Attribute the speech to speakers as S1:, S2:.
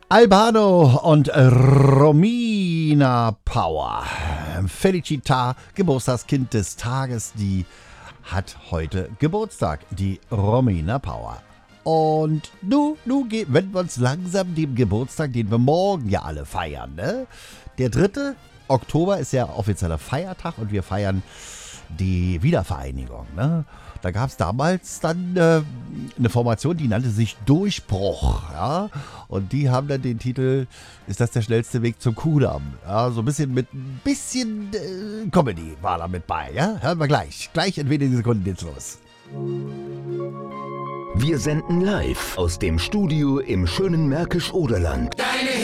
S1: Albano und Romina Power. Felicita, Geburtstagskind des Tages, die hat heute Geburtstag, die Romina Power. Und nun wenden wir uns langsam dem Geburtstag, den wir morgen ja alle feiern, ne? Der 3. Oktober ist ja offizieller Feiertag und wir feiern die Wiedervereinigung, ne? Da gab es damals dann eine Formation, die nannte sich Durchbruch, ja? Und die haben dann den Titel, ist das der schnellste Weg zum Kudamm? Ja, so ein bisschen Comedy war da mit bei, ja? Hören wir gleich. Gleich in wenigen Sekunden geht's los.
S2: Wir senden live aus dem Studio im schönen Märkisch-Oderland.